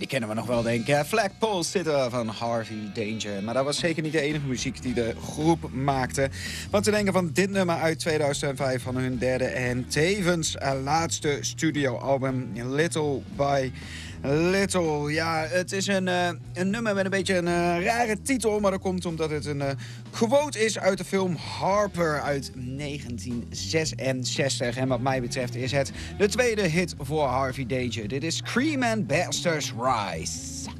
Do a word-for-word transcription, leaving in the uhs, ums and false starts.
kennen we nog wel, denk ik. Flagpole Sitter van Harvey Danger. Maar dat was zeker niet de enige muziek die de groep maakte. Wat te denken van dit nummer uit tweeduizend vijf van hun derde en tevens uh, laatste studioalbum Little by Little. Ja, het is een, uh, een nummer met een beetje een uh, rare titel, maar dat komt omdat het een uh, quote is uit de film Harper uit negentien zesenzestig. En wat mij betreft is het de tweede hit voor Harvey Danger. Dit is Cream and Bastards Rise.